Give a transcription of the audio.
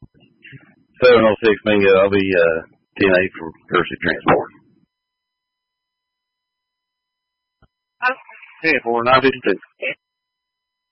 706 Bingo. I'll be 10-8 for Courtesy Transport. Okay, for 952.